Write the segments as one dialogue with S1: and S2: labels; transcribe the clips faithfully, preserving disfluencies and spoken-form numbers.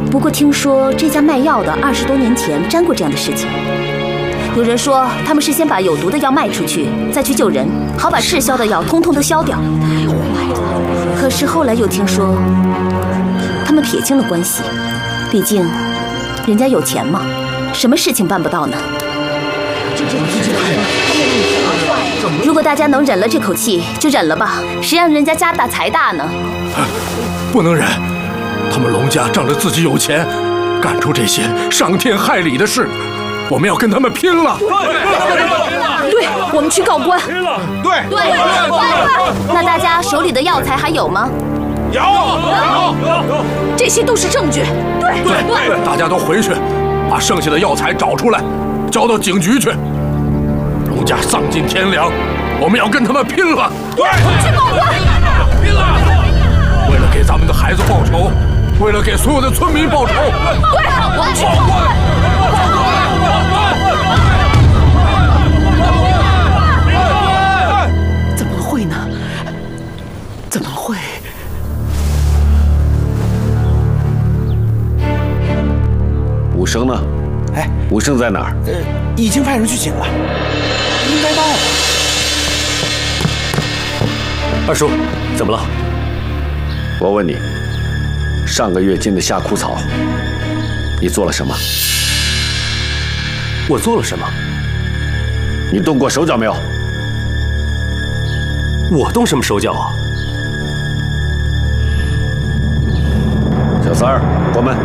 S1: 不过听说这家卖药的二十多年前沾过这样的事情。有人说他们是先把有毒的药卖出去，再去救人，好把滞销的药通通都消掉。太坏了！可是后来又听说他们撇清了关系，毕竟人家有钱嘛，什么事情办不到呢？如果大家能忍了这口气，就忍了吧，谁让人家家大财大呢？
S2: 不能忍！他们龙家仗着自己有钱，干出这些伤天害理的事，我们要跟他们拼了！
S3: 对，我们去告官。
S2: 对
S1: 对对。那大家手里的药材还有吗？
S2: 有有，
S3: 这些都是证据。对
S2: 对对，大家都回去，把剩下的药材找出来，交到警局去。龙家丧尽天良，我们要跟他们拼了！对，
S3: 去告官！
S2: 拼了！为了给咱们的孩子报仇，为了给所有的村民报仇。
S3: 对，我们去告官！
S4: 怎么会呢？怎么会？
S5: 武生呢？
S6: 哎，
S5: 武生在哪儿？
S6: 呃，已经派人去请了，应该到了。
S7: 二叔，怎么了？
S5: 我问你，上个月进的夏枯草，你做了什么？
S7: 我做了什么？
S5: 你动过手脚没有？
S7: 我动什么手脚啊？
S5: 小三儿，关门。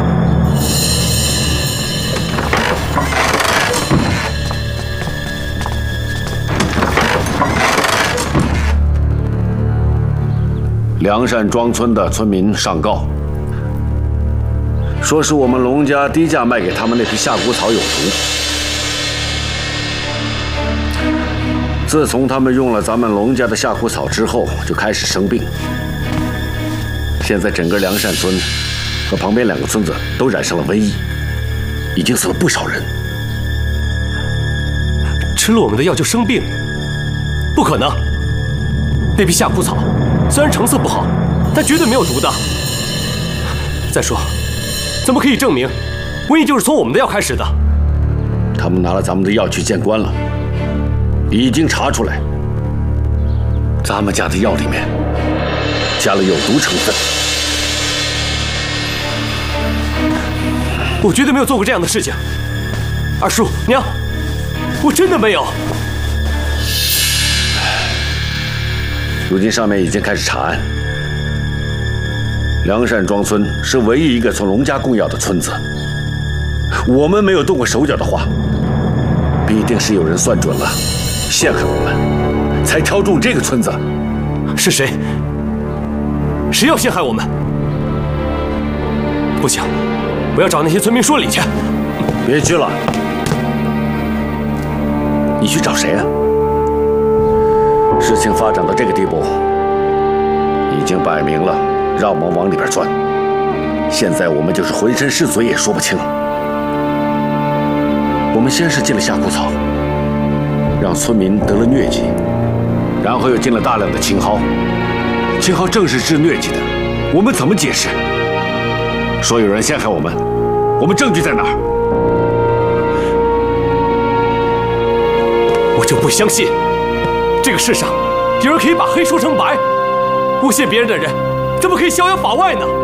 S5: 梁山庄村的村民上告，说是我们龙家低价卖给他们那批夏枯草有毒。自从他们用了咱们龙家的夏枯草之后，就开始生病。现在整个梁山村和旁边两个村子都染上了瘟疫，已经死了不少人。
S7: 吃了我们的药就生病？不可能！那批夏枯草虽然成色不好，但绝对没有毒的。再说，怎么可以证明瘟疫就是从我们的药开始的？
S5: 他们拿了咱们的药去见官了，已经查出来，咱们家的药里面加了有毒成分。
S7: 我绝对没有做过这样的事情。二叔娘，我真的没有。
S5: 如今上面已经开始查案，梁山庄村是唯一一个从龙家供药的村子。我们没有动过手脚的话，必定是有人算准了，陷害我们，才挑中这个村子。
S7: 是谁？谁要陷害我们？不行，我要找那些村民说理去。
S5: 别去了，你去找谁啊？事情发展到这个地步，已经摆明了让我们往里边钻。现在我们就是浑身是嘴也说不清。我们先是进了夏枯草，让村民得了疟疾，然后又进了大量的青蒿。青蒿正是治疟疾的，我们怎么解释？说有人陷害我们，我们证据在哪儿？
S7: 我就不相信，这个世上有人可以把黑说成白，诬陷别人的人怎么可以逍遥法外呢？